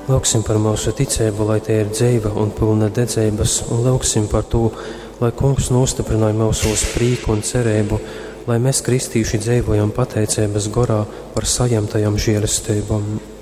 Lūksim par mūsu ticību, lai tie ir dzīva un pilna dedzības, un lūksim par to, lai Kungs nostiprināja mūsos prieku un cerību, lai mēs kristīši dzīvojam pateicības gorā par saņemtajām žēlastībām.